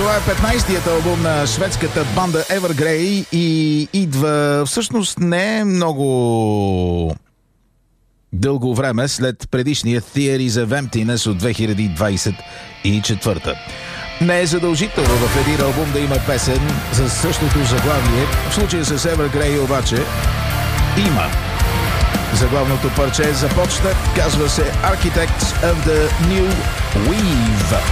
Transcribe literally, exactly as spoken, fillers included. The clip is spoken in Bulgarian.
Това е петнайсетият албум на шведската банда Evergrey и идва всъщност не много дълго време след предишния Theories of Emptiness от две хиляди двайсет и четвърта. Не е задължително в един албум да има песен с същото заглавие. В случая с Evergrey обаче има. Заглавното парче започна, казва се Architects of the New Weave.